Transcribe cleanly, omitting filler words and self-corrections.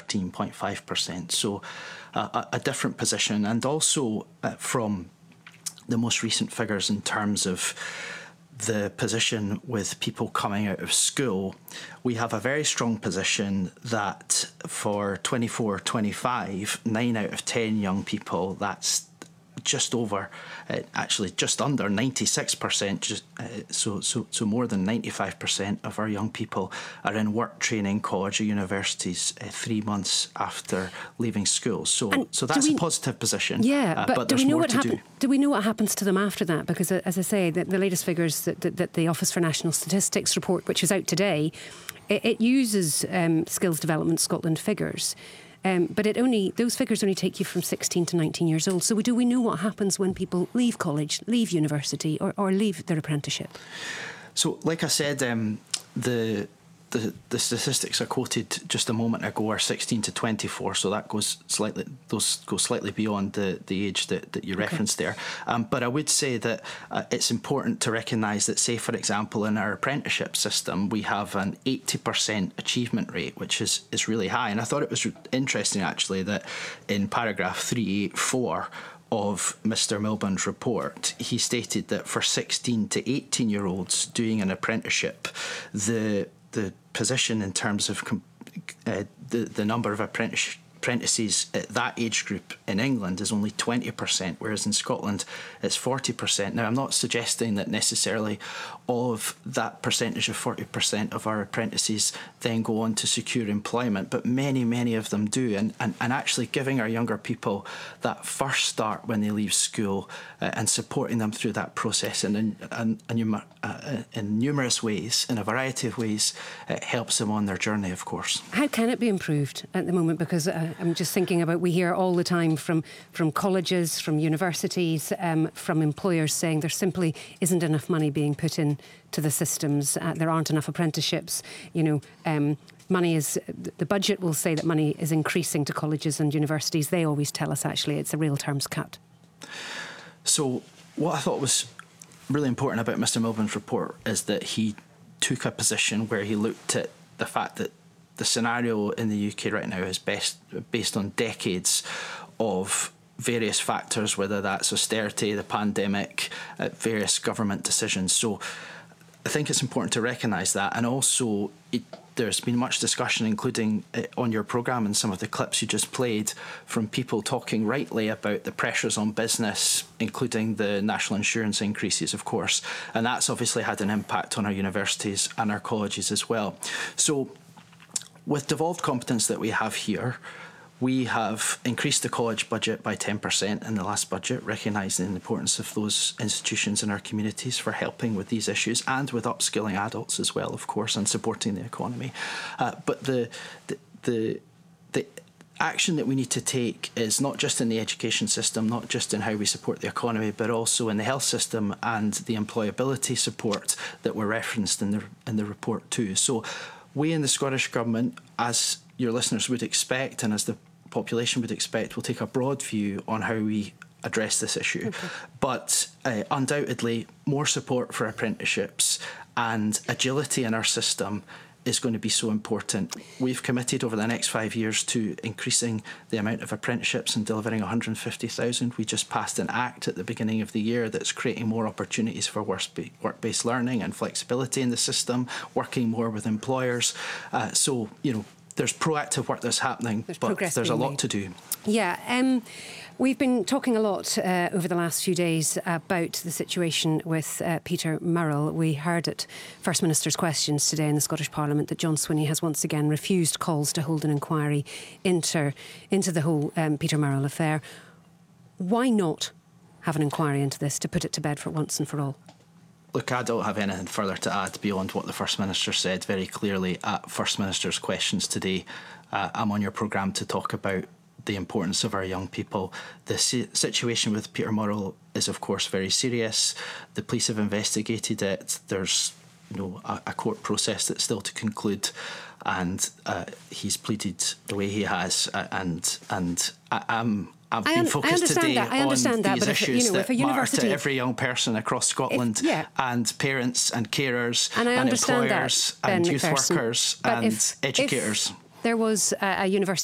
13.5%. So a different position. And also from the most recent figures in terms of the position with people coming out of school, we have a very strong position that for 24-25, 9 out of 10 young people, that's just over, actually just under 96%, so more than 95% of our young people are in work training, college or universities 3 months after leaving school. So that's a positive position. Yeah, but do we know what happens? Do we know what happens to them after that? Because as I say, the latest figures that the Office for National Statistics report, which is out today, it uses Skills Development Scotland figures. But those figures only take you from 16 to 19 years old. So do we know what happens when people leave college, leave university, or leave their apprenticeship? So, like I said, the statistics I quoted just a moment ago are 16 to 24, so that goes slightly beyond the age that you referenced there. But I would say that it's important to recognise that, say, for example, in our apprenticeship system, we have an 80% achievement rate, which is really high. And I thought it was interesting, actually, that in paragraph 384 of Mr. Milburn's report, he stated that for 16 to 18-year-olds doing an apprenticeship, the position in terms of the number of apprentices at that age group in England is only 20%, whereas in Scotland it's 40%. Now, I'm not suggesting that necessarily all of that percentage of 40% of our apprentices then go on to secure employment, but many of them do. And actually giving our younger people that first start when they leave school and supporting them through that process in numerous ways, in a variety of ways, it helps them on their journey, of course. How can it be improved at the moment? Because I'm just thinking about, we hear all the time from colleges, from universities, from employers saying there simply isn't enough money being put in to the systems. There aren't enough apprenticeships. Money is, the budget will say that money is increasing to colleges and universities. They always tell us actually it's a real terms cut. So what I thought was really important about Mr. Milburn's report is that he took a position where he looked at the fact that the scenario in the UK right now is based on decades of various factors, whether that's austerity, the pandemic, various government decisions. So I think it's important to recognise that. And also, there's been much discussion, including on your programme and some of the clips you just played, from people talking rightly about the pressures on business, including the national insurance increases, of course. And that's obviously had an impact on our universities and our colleges as well. So with devolved competence that we have here, we have increased the college budget by 10% in the last budget, recognising the importance of those institutions in our communities for helping with these issues and with upskilling adults as well, of course, and supporting the economy. But the action that we need to take is not just in the education system, not just in how we support the economy, but also in the health system and the employability support that were referenced in the report too. So we in the Scottish Government, as your listeners would expect and as the population would expect, will take a broad view on how we address this issue. Okay. But undoubtedly, more support for apprenticeships and agility in our system is going to be so important. We've committed over the next 5 years to increasing the amount of apprenticeships and delivering 150,000. We just passed an act at the beginning of the year that's creating more opportunities for work-based learning and flexibility in the system, working more with employers. So, there's proactive work that's happening, but there's a lot to do. Yeah. We've been talking a lot over the last few days about the situation with Peter Murrell. We heard at First Minister's Questions today in the Scottish Parliament that John Swinney has once again refused calls to hold an inquiry into the whole Peter Murrell affair. Why not have an inquiry into this to put it to bed for once and for all? Look, I don't have anything further to add beyond what the First Minister said very clearly at First Minister's Questions today. I'm on your programme to talk about the importance of our young people. The situation with Peter Murrell is, of course, very serious. The police have investigated it. There's a court process that's still to conclude, and he's pleaded the way he has. I've been focused today on these issues that matter to every young person across Scotland, and parents and carers and employers and youth workers and educators. There was a university